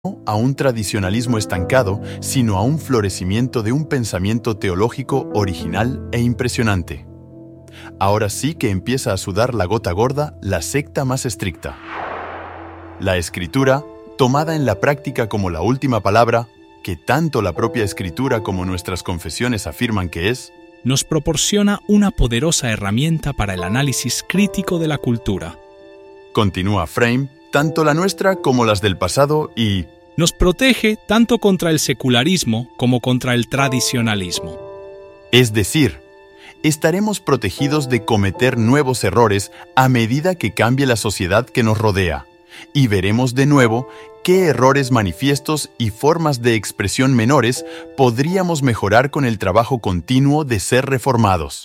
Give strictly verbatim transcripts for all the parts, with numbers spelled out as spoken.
a un tradicionalismo estancado, sino a un florecimiento de un pensamiento teológico original e impresionante. Ahora sí que empieza a sudar la gota gorda la secta más estricta. La Escritura, tomada en la práctica como la última palabra, que tanto la propia Escritura como nuestras confesiones afirman que es, nos proporciona una poderosa herramienta para el análisis crítico de la cultura. Continúa Frame, tanto la nuestra como las del pasado y nos protege tanto contra el secularismo como contra el tradicionalismo. Es decir, estaremos protegidos de cometer nuevos errores a medida que cambie la sociedad que nos rodea, y veremos de nuevo qué errores manifiestos y formas de expresión menores podríamos mejorar con el trabajo continuo de ser reformados.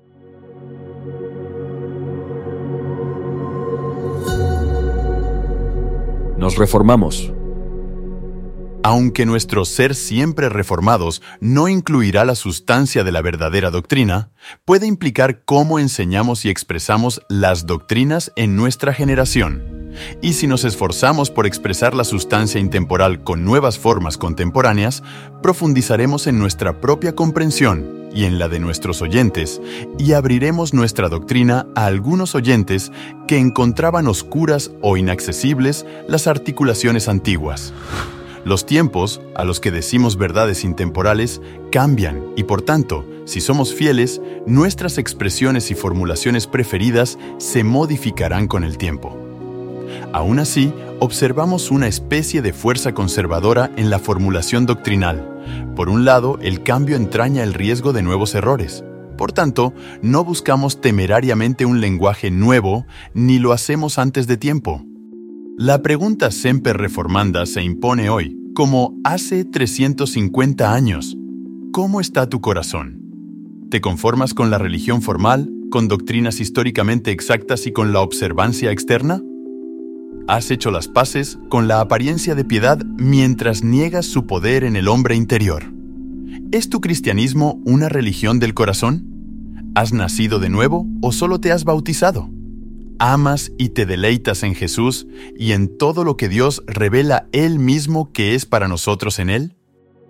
Nos reformamos. Aunque nuestro ser siempre reformados no incluirá la sustancia de la verdadera doctrina, puede implicar cómo enseñamos y expresamos las doctrinas en nuestra generación. Y si nos esforzamos por expresar la sustancia intemporal con nuevas formas contemporáneas, profundizaremos en nuestra propia comprensión y en la de nuestros oyentes, y abriremos nuestra doctrina a algunos oyentes que encontraban oscuras o inaccesibles las articulaciones antiguas. Los tiempos, a los que decimos verdades intemporales, cambian y, por tanto, si somos fieles, nuestras expresiones y formulaciones preferidas se modificarán con el tiempo. Aún así, observamos una especie de fuerza conservadora en la formulación doctrinal. Por un lado, el cambio entraña el riesgo de nuevos errores. Por tanto, no buscamos temerariamente un lenguaje nuevo, ni lo hacemos antes de tiempo. La pregunta semper reformanda se impone hoy, como hace trescientos cincuenta años. ¿Cómo está tu corazón? ¿Te conformas con la religión formal, con doctrinas históricamente exactas y con la observancia externa? ¿Has hecho las paces con la apariencia de piedad mientras niegas su poder en el hombre interior? ¿Es tu cristianismo una religión del corazón? ¿Has nacido de nuevo o solo te has bautizado? ¿Amas y te deleitas en Jesús y en todo lo que Dios revela Él mismo que es para nosotros en Él?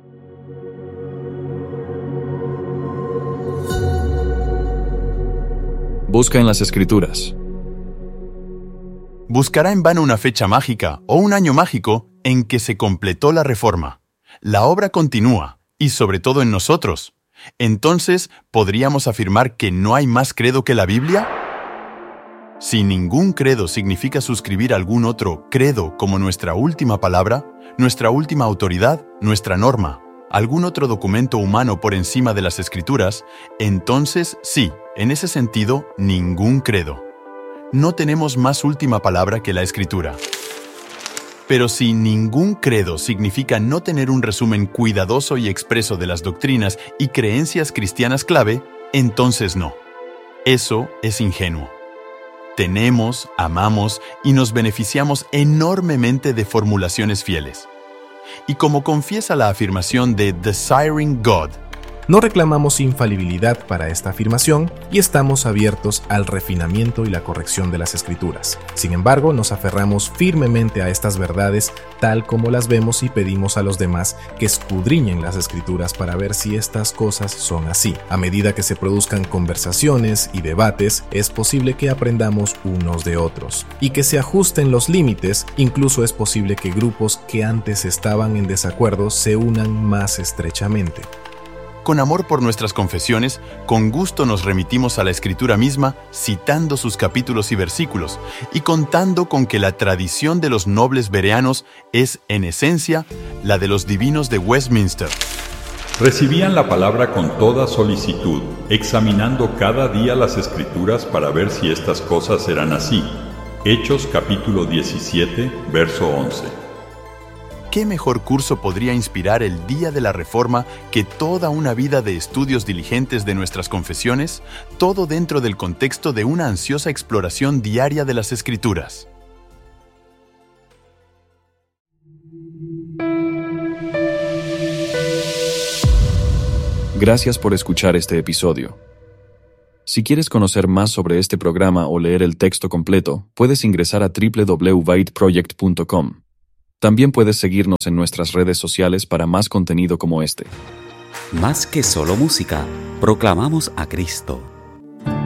Busca en las Escrituras. Buscará en vano una fecha mágica o un año mágico en que se completó la reforma. La obra continúa, y sobre todo en nosotros. Entonces, ¿podríamos afirmar que no hay más credo que la Biblia? Si ningún credo significa suscribir algún otro credo como nuestra última palabra, nuestra última autoridad, nuestra norma, algún otro documento humano por encima de las Escrituras, entonces sí, en ese sentido, ningún credo. No tenemos más última palabra que la Escritura. Pero si ningún credo significa no tener un resumen cuidadoso y expreso de las doctrinas y creencias cristianas clave, entonces no. Eso es ingenuo. Tenemos, amamos y nos beneficiamos enormemente de formulaciones fieles. Y como confiesa la afirmación de Desiring God, no reclamamos infalibilidad para esta afirmación y estamos abiertos al refinamiento y la corrección de las Escrituras. Sin embargo, nos aferramos firmemente a estas verdades tal como las vemos y pedimos a los demás que escudriñen las Escrituras para ver si estas cosas son así. A medida que se produzcan conversaciones y debates, es posible que aprendamos unos de otros y que se ajusten los límites. Incluso es posible que grupos que antes estaban en desacuerdo se unan más estrechamente. Con amor por nuestras confesiones, con gusto nos remitimos a la Escritura misma, citando sus capítulos y versículos, y contando con que la tradición de los nobles bereanos es, en esencia, la de los divinos de Westminster. Recibían la palabra con toda solicitud, examinando cada día las Escrituras para ver si estas cosas eran así. Hechos capítulo diecisiete, verso once. ¿Qué mejor curso podría inspirar el día de la Reforma que toda una vida de estudios diligentes de nuestras confesiones, todo dentro del contexto de una ansiosa exploración diaria de las Escrituras? Gracias por escuchar este episodio. Si quieres conocer más sobre este programa o leer el texto completo, puedes ingresar a doble u doble u doble u punto byte project punto com. También puedes seguirnos en nuestras redes sociales para más contenido como este. Más que solo música, proclamamos a Cristo.